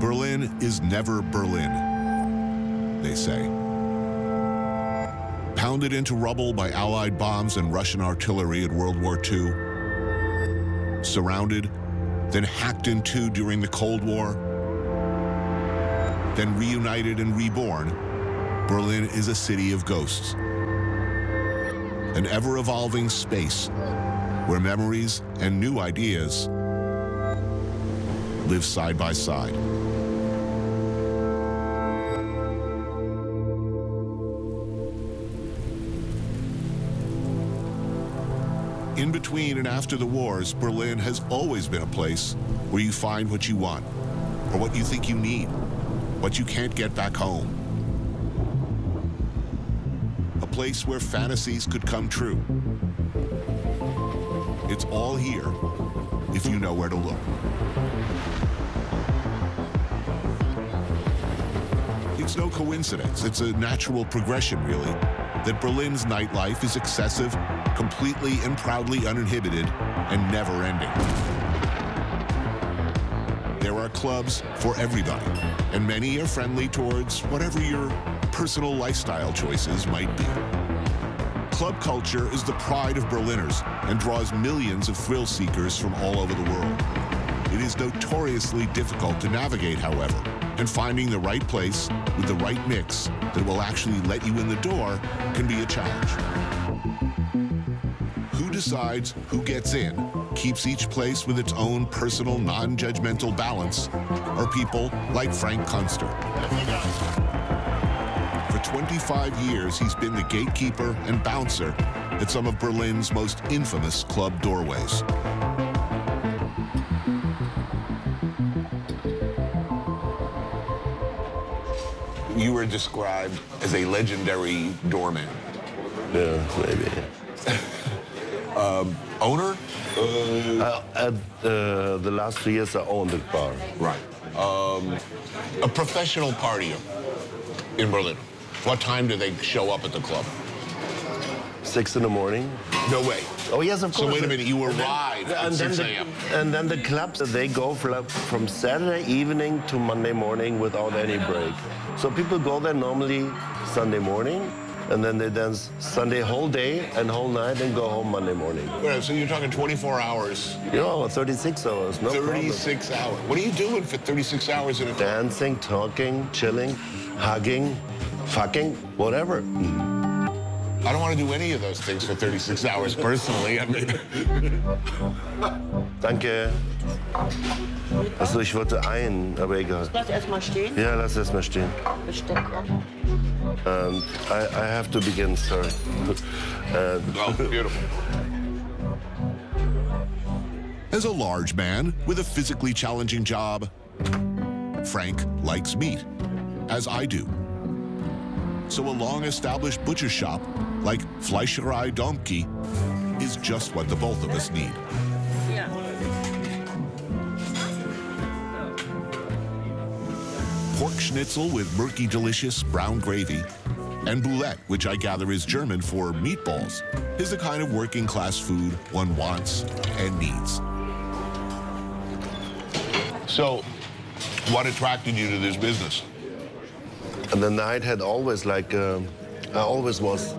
Berlin is never Berlin, they say. Pounded into rubble by Allied bombs and Russian artillery in World War II, surrounded, then hacked in two during the Cold War, then reunited and reborn, Berlin is a city of ghosts. An ever-evolving space where memories and new ideas live side by side. In between and after the wars, Berlin has always been a place where you find what you want, or what you think you need, what you can't get back home. A place where fantasies could come true. It's all here if you know where to look. It's no coincidence, it's a natural progression, really, that Berlin's nightlife is excessive, completely and proudly uninhibited, and never-ending. There are clubs for everybody, and many are friendly towards whatever your personal lifestyle choices might be. Club culture is the pride of Berliners and draws millions of thrill seekers from all over the world. It is notoriously difficult to navigate, however, and finding the right place with the right mix that will actually let you in the door can be a challenge. Who decides who gets in, keeps each place with its own personal, non-judgmental balance, are people like Frank Kunster. For 25 years, he's been the gatekeeper and bouncer at some of Berlin's most infamous club doorways. You were described as a legendary doorman. Yeah, maybe. Owner? The last 3 years, I owned the bar. Right. A professional partier in Berlin. What time do they show up at the club? 6 in the morning. No way. Oh, yes, of course. So wait a minute, you arrive at 6 a.m. And then the clubs, they go from Saturday evening to Monday morning without any break. So people go there normally Sunday morning, and then they dance Sunday whole day and whole night and go home Monday morning. Right, so you're talking 24 hours. You know, 36 hours, no 36 problem. hours. What are you doing for 36 hours in a club? Dancing, talking, chilling, hugging, fucking, whatever. I don't want to do any of those things for 36 hours personally. I mean... Danke. Also, ich wollte aber egal. Lass erstmal stehen. Ja, lass erstmal stehen. Besteck kommt. I have to begin, sorry. Oh, beautiful. As a large man with a physically challenging job, Frank likes meat, as I do. So a long-established butcher shop like Fleischerei Domke is just what the both of us need. Yeah. Pork schnitzel with murky, delicious brown gravy, and boulette, which I gather is German for meatballs, is the kind of working-class food one wants and needs. So, what attracted you to this business? And the night had always, I always was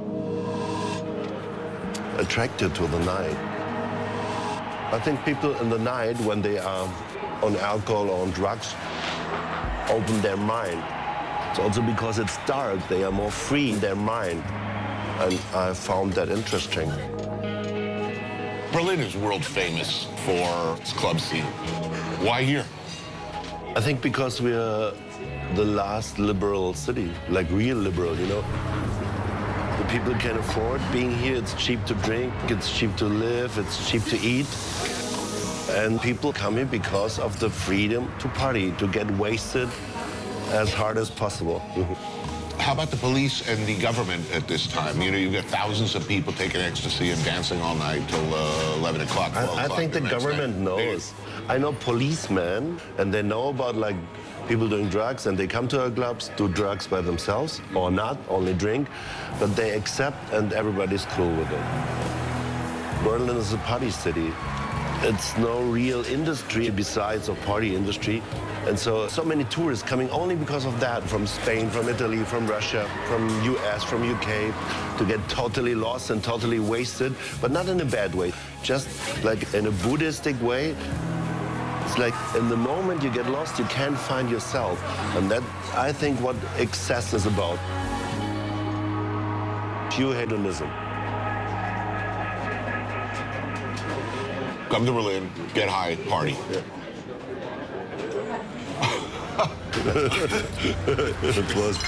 attracted to the night. I think people in the night, when they are on alcohol or on drugs, open their mind. It's also because it's dark, they are more free in their mind. And I found that interesting. Berlin is world famous for its club scene. Why here? I think because we're the last liberal city, like real liberal, you know. The people can afford being here. It's cheap to drink, it's cheap to live, it's cheap to eat. And people come here because of the freedom to party, to get wasted as hard as possible. How about the police and the government at this time? You know, you get thousands of people taking ecstasy and dancing all night till 11 o'clock, 12 o'clock. I think the government knows. I know policemen, and they know about, like, people doing drugs, and they come to our clubs, do drugs by themselves, or not, only drink, but they accept, and everybody's cool with it. Berlin is a party city. It's no real industry besides a party industry. And so many tourists coming only because of that, from Spain, from Italy, from Russia, from US, from UK, to get totally lost and totally wasted, but not in a bad way, just like in a Buddhistic way. It's like in the moment you get lost, you can't find yourself. And that, I think, what excess is about. Pure hedonism. Come to Berlin, get high, party. Yeah. It was.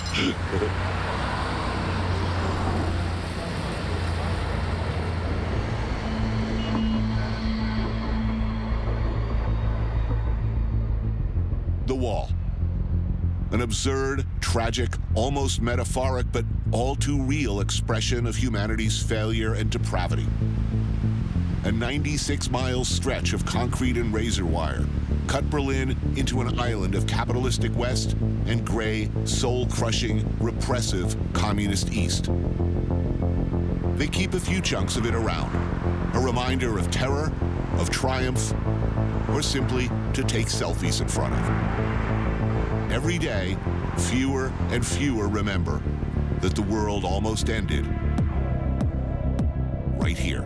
The Wall. An absurd, tragic, almost metaphoric, but all too real expression of humanity's failure and depravity. A 96-mile stretch of concrete and razor wire cut Berlin into an island of capitalistic West and gray, soul-crushing, repressive communist East. They keep a few chunks of it around, a reminder of terror, of triumph, or simply to take selfies in front of. Every day, fewer and fewer remember that the world almost ended right here.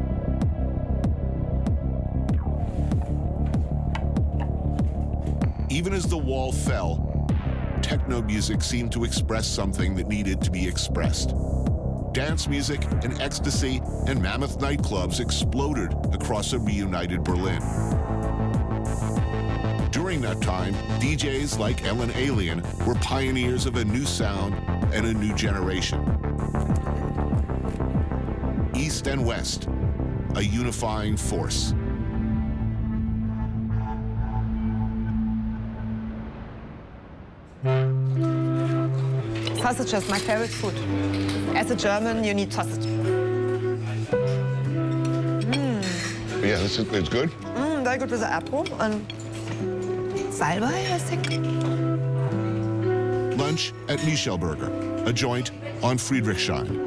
Even as the wall fell, techno music seemed to express something that needed to be expressed. Dance music and ecstasy and mammoth nightclubs exploded across a reunited Berlin. During that time, DJs like Ellen Alien were pioneers of a new sound and a new generation. East and West, a unifying force. Sausage is my favorite food. As a German, you need sausage. Yeah, it's good. Very good with the apple and Salbei, I think. Lunch at Michelberger, a joint on Friedrichshain.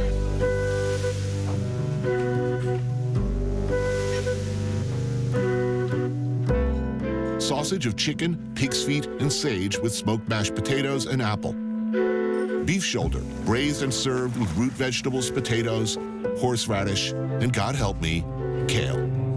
Sausage of chicken, pig's feet, and sage with smoked mashed potatoes and apple. Beef shoulder, braised and served with root vegetables, potatoes, horseradish, and God help me, kale.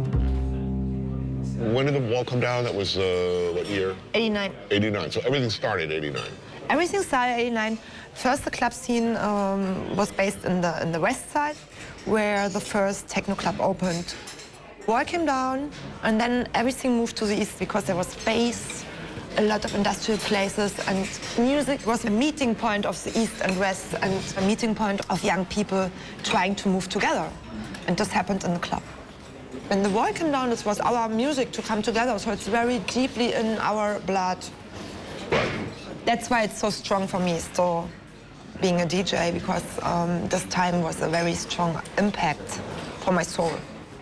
When did the wall come down? That was, what year? 89. 89. So everything started in 89. Everything started in 89. First, the club scene was based in the west side, where the first techno club opened. Wall came down, and then everything moved to the east because there was space, a lot of industrial places, and music was a meeting point of the east and west, and a meeting point of young people trying to move together. And this happened in the club. When the wall came down, it was our music to come together, so it's very deeply in our blood. Right. That's why it's so strong for me, so being a DJ, because this time was a very strong impact for my soul.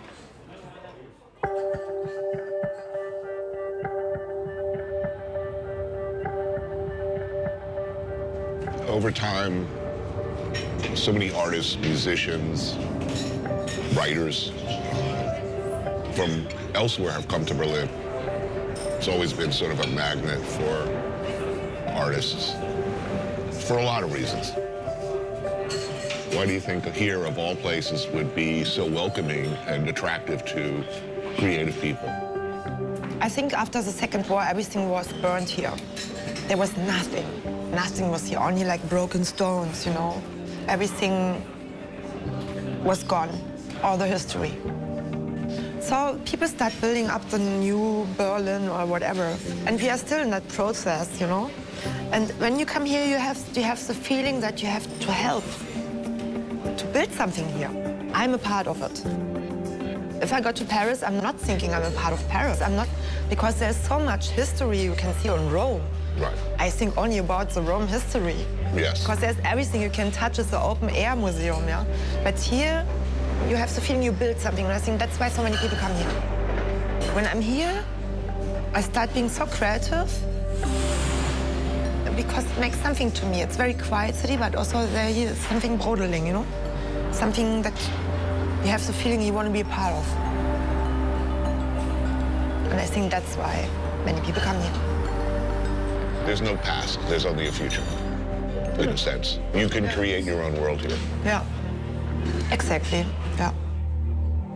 Over time, so many artists, musicians, writers from elsewhere have come to Berlin. It's always been sort of a magnet for artists for a lot of reasons. Why do you think here, of all places, would be so welcoming and attractive to creative people? I think after the Second War, everything was burned here. There was nothing. Nothing was here, only like broken stones, you know. Everything was gone, all the history. So people start building up the new Berlin or whatever, and we are still in that process, you know. And when you come here, you have the feeling that you have to help, to build something here. I'm a part of it. If I go to Paris, I'm not thinking I'm a part of Paris. I'm not, because there's so much history you can see on Rome. Right. I think only about the Rome history. Yes. Because there's everything you can touch. It's the open-air museum, yeah? But here, you have the feeling you build something, and I think that's why so many people come here. When I'm here, I start being so creative, because it makes something to me. It's a very quiet city, but also there is something brodeling, you know? Something that you have the feeling you want to be a part of. And I think that's why many people come here. There's no past, there's only a future, in a sense. You can create your own world here. Yeah, exactly, yeah.